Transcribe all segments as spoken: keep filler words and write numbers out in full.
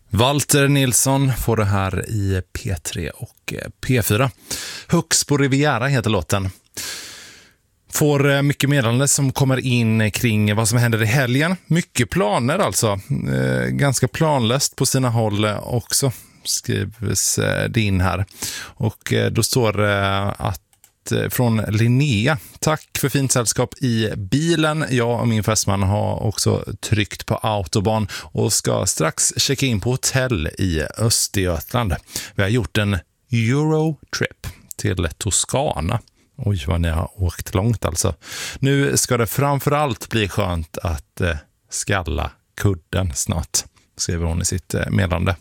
Walter Nilsson får det här i P tre och P fyra. Hux på Riviera heter låten. Får mycket meddelande som kommer in kring vad som händer i helgen. Mycket planer alltså. Eh, ganska planlöst på sina håll också, skrivs det in här. Och eh, då står det att från Linnea: tack för fint sällskap i bilen. Jag och min fästman har också tryckt på autobahn och ska strax checka in på hotell i Östergötland. Vi har gjort en Eurotrip till Toscana. Oj, vad ni har åkt långt alltså. Nu ska det framförallt bli skönt att eh, skalla kudden snart, skriver hon i sitt eh, meddelande.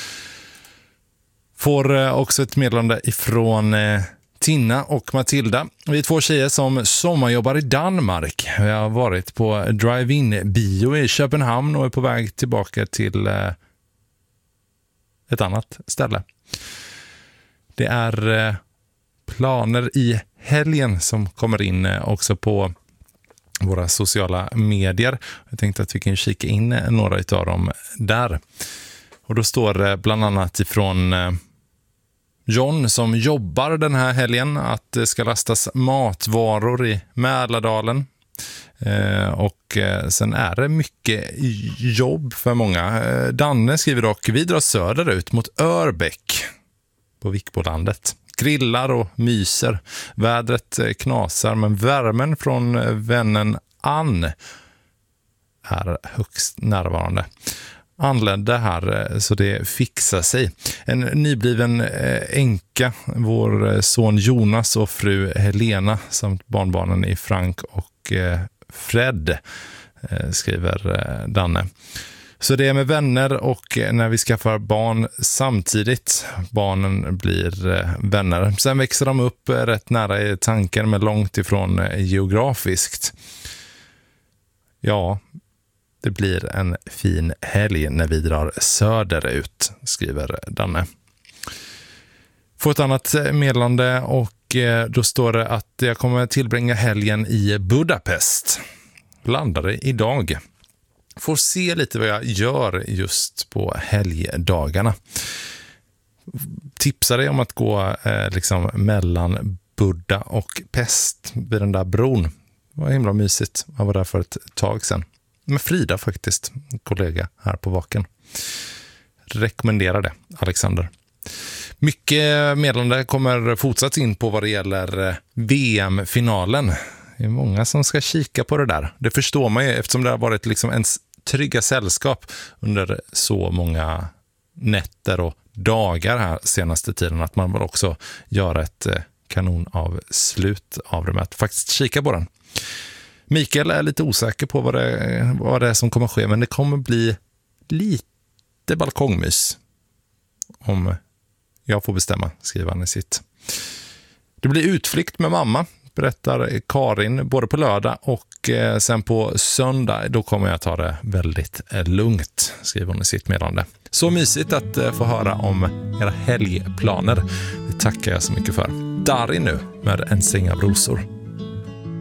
Får eh, också ett meddelande ifrån eh, Tina och Matilda. Vi är två tjejer som sommarjobbar i Danmark. Vi har varit på drive-in-bio i Köpenhamn och är på väg tillbaka till eh, ett annat ställe. Det är eh, planer i helgen som kommer in eh, också på våra sociala medier. Jag tänkte att vi kan kika in eh, några av dem där. Och då står det eh, bland annat ifrån eh, John som jobbar den här helgen att det ska lastas matvaror i Mälardalen. Eh, och eh, sen är det mycket jobb för många. Eh, Danne skriver dock: vi drar söderut mot Örbäck på Vikbolandet. Grillar och myser. Vädret eh, knasar, men värmen från eh, vännen Ann är högst närvarande. Anlände här så det fixar sig. En nybliven änka, vår son Jonas och fru Helena samt barnbarnen i Frank och Fred, skriver Danne. Så det är med vänner och när vi skaffar barn samtidigt. Barnen blir vänner. Sen växer de upp rätt nära i tanken men långt ifrån geografiskt. Ja, det blir en fin helg när vi drar söderut, skriver Danne. Får ett annat meddelande och då står det att jag kommer tillbringa helgen i Budapest. Landade idag. Får se lite vad jag gör just på helgdagarna. Tipsar dig om att gå eh, liksom mellan Buda och Pest vid den där bron. Det var himla mysigt. Jag var där för ett tag sedan. Med Frida faktiskt, en kollega här på Vaken. Rekommenderar det, Alexander. Mycket meddelande kommer fortsatt in på vad det gäller V M-finalen. Det är många som ska kika på det där. Det förstår man ju eftersom det har varit liksom en trygga sällskap under så många nätter och dagar här senaste tiden att man vill också göra ett kanon av slut av det med att faktiskt kika på den. Mikael är lite osäker på vad det, vad det är som kommer ske, men det kommer bli lite balkongmys om jag får bestämma, skriver han i sitt. Det blir utflykt med mamma, berättar Karin, både på lördag och eh, sen på söndag. Då kommer jag ta det väldigt eh, lugnt, skriver hon i sitt meddelande. Så mysigt att eh, få höra om era helgplaner. Det tackar jag så mycket för. Darin nu med En säng av rosor.